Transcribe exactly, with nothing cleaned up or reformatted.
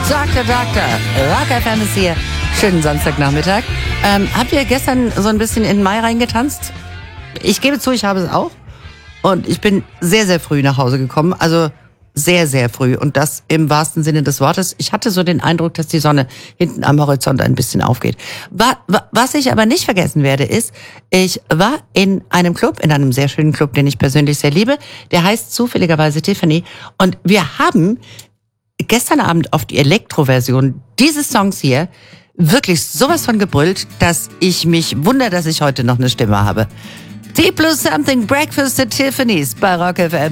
Doktor, Doktor, Rock F M ist hier. Schönen Samstagnachmittag. Ähm, habt ihr gestern so ein bisschen in den Mai reingetanzt? Ich gebe zu, ich habe es auch. Und ich bin sehr, sehr früh nach Hause gekommen. Also sehr, sehr früh. Und das im wahrsten Sinne des Wortes. Ich hatte so den Eindruck, dass die Sonne hinten am Horizont ein bisschen aufgeht. Was ich aber nicht vergessen werde, ist, ich war in einem Club, in einem sehr schönen Club, den ich persönlich sehr liebe. Der heißt zufälligerweise Tiffany. Und wir haben gestern Abend auf die Elektro-Version dieses Songs hier wirklich sowas von gebrüllt, dass ich mich wundere, dass ich heute noch eine Stimme habe. T plus Something Breakfast at Tiffany's bei Rock F M.